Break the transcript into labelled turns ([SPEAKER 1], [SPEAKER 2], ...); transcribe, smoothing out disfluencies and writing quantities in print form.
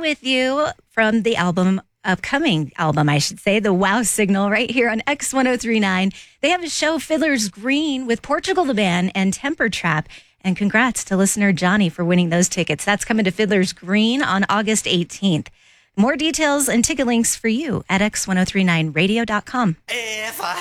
[SPEAKER 1] with you from the upcoming album, I should say, the Wow Signal, right here on X1039. They have a show, Fiddler's Green, with Portugal the Band and Temper Trap. And congrats to listener Johnny for winning those tickets. That's coming to Fiddler's Green on August 18th. More details and ticket links for you at x1039radio.com.
[SPEAKER 2] If I